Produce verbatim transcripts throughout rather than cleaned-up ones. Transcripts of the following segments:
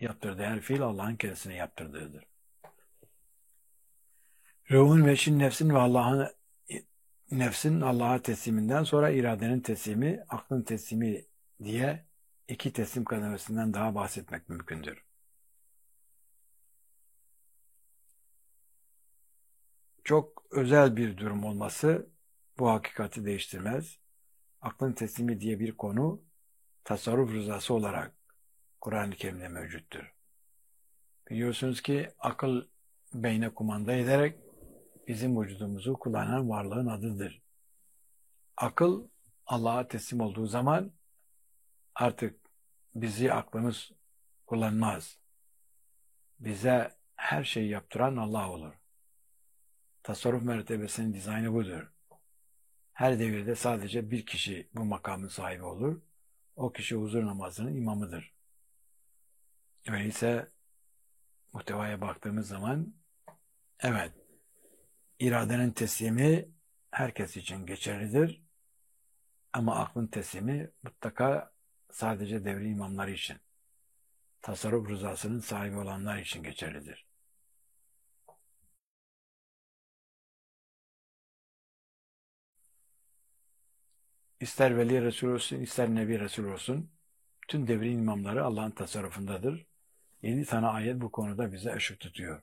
yaptırdığı her fiil Allah'ın kendisine yaptırdığıdır. Ruhun ve şin nefsin ve Allah'ın nefsin Allah'a tesliminden sonra iradenin teslimi, aklın teslimi diye iki teslim kademesinden daha bahsetmek mümkündür. Çok özel bir durum olması bu hakikati değiştirmez. Aklın teslimi diye bir konu tasarruf rızası olarak Kur'an-ı Kerim'de mevcuttur. Biliyorsunuz ki akıl beyne kumanda ederek bizim vücudumuzu kullanan varlığın adıdır. Akıl Allah'a teslim olduğu zaman artık bizi aklımız kullanmaz. Bize her şeyi yaptıran Allah olur. Tasarruf mertebesinin dizaynı budur. Her devirde sadece bir kişi bu makamın sahibi olur. O kişi huzur namazının imamıdır. Öyleyse muhtevaya baktığımız zaman evet, iradenin teslimi herkes için geçerlidir. Ama aklın teslimi mutlaka sadece devri imamları için, tasarruf rızasının sahibi olanlar için geçerlidir. İster Veli Resul olsun, ister Nebi Resul olsun, tüm devrin imamları Allah'ın tasarrufundadır. Yedi tane ayet bu konuda bize ışık tutuyor.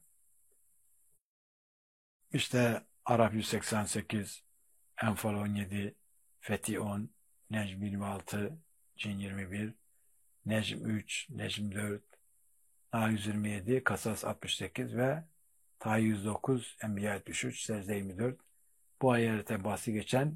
İşte Araf yüz seksen sekiz, Enfal on yedi, Fetih on, Necm yirmi altı, Cin yirmi bir, Necm üç, Necm dört, Nahl yüz yirmi yedi, Kasas altmış sekiz ve Taha yüz dokuz, Enbiya yetmiş üç, Secde yirmi dört. Bu ayette bahsi geçen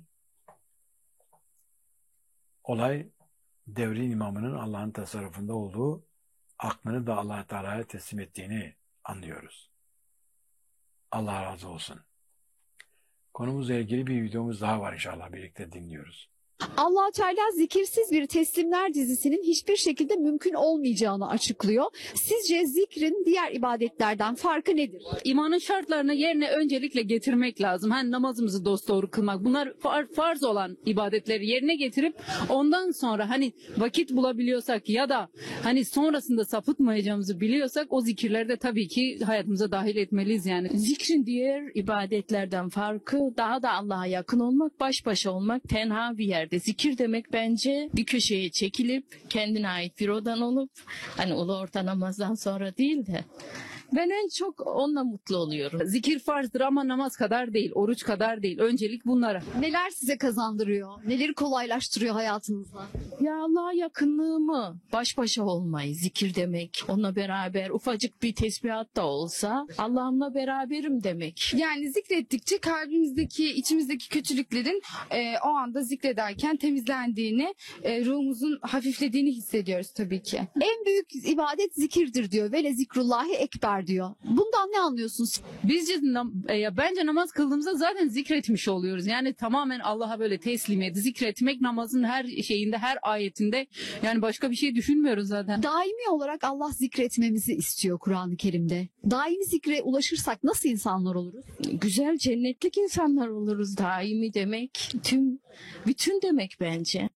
olay devrin imamının Allah'ın tasarrufunda olduğu, aklını da Allah Teala'ya teslim ettiğini anlıyoruz. Allah razı olsun. Konumuzla ilgili bir videomuz daha var, inşallah birlikte dinliyoruz. Allah Teala zikirsiz bir teslimler dizisinin hiçbir şekilde mümkün olmayacağını açıklıyor. Sizce zikrin diğer ibadetlerden farkı nedir? İmanın şartlarını yerine öncelikle getirmek lazım. Hani namazımızı dosdoğru kılmak. Bunlar far, farz olan ibadetleri yerine getirip ondan sonra hani vakit bulabiliyorsak ya da hani sonrasında sapıtmayacağımızı biliyorsak o zikirleri de tabii ki hayatımıza dahil etmeliyiz yani. Zikrin diğer ibadetlerden farkı daha da Allah'a yakın olmak, baş başa olmak, tenha bir yer. Zikir demek bence bir köşeye çekilip kendine ait bir odan olup hani ulu orta namazdan sonra değil de ben en çok onunla mutlu oluyorum. Zikir farzdır ama namaz kadar değil, oruç kadar değil. Öncelik bunlara. Neler size kazandırıyor? Neleri kolaylaştırıyor hayatınızda? Ya Allah'a yakınlığımı, baş başa olmayı, zikir demek, onunla beraber ufacık bir tesbihat da olsa Allah'ımla beraberim demek. Yani zikrettikçe kalbimizdeki, içimizdeki kötülüklerin e, o anda zikrederken temizlendiğini, e, ruhumuzun hafiflediğini hissediyoruz tabii ki. En büyük ibadet zikirdir diyor. Vele zikrullahi ekber diyor. Bundan ne anlıyorsunuz? Bizce nam- e, bence namaz kıldığımızda zaten zikretmiş oluyoruz. Yani tamamen Allah'a böyle teslimiyet, zikretmek namazın her şeyinde, her ayetinde. Yani başka bir şey düşünmüyoruz zaten. Daimi olarak Allah zikretmemizi istiyor Kur'an-ı Kerim'de. Daimi zikre ulaşırsak nasıl insanlar oluruz? Güzel cennetlik insanlar oluruz. Daimi demek, tüm, bütün demek bence.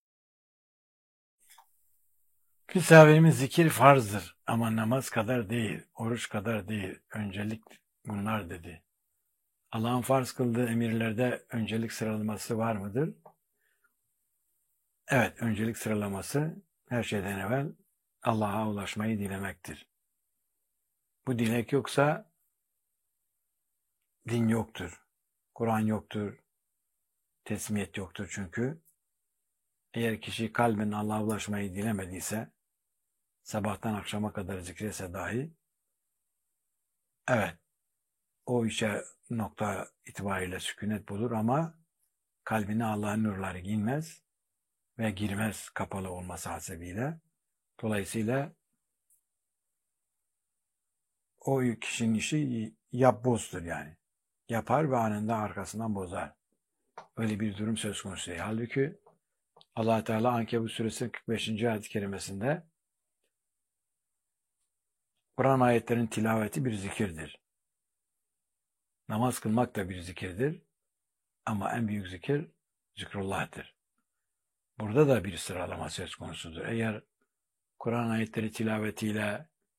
Fisavemiz zikir farzdır ama namaz kadar değil, oruç kadar değil. Öncelik bunlar dedi. Allah'ın farz kıldığı emirlerde öncelik sıralaması var mıdır? Evet, öncelik sıralaması her şeyden evvel Allah'a ulaşmayı dilemektir. Bu dilek yoksa din yoktur, Kur'an yoktur, teslimiyet yoktur çünkü. Eğer kişi kalben Allah'a ulaşmayı dilemediyse, sabahtan akşama kadar zikretse dahi, evet, o işe nokta itibariyle sükunet bulur ama kalbine Allah'ın nurları girmez ve girmez kapalı olması hasebiyle. Dolayısıyla o kişinin işi yap bozdur yani. Yapar ve anında arkasından bozar. Öyle bir durum söz konusu değil. Halbuki Allah Teala Ankebut Suresi kırk beşinci ayet-i kerimesinde Kur'an ayetlerinin tilaveti bir zikirdir. Namaz kılmak da bir zikirdir. Ama en büyük zikir zikrullah'tır. Burada da bir sıralama söz konusudur. Eğer Kur'an ayetleri tilavetiyle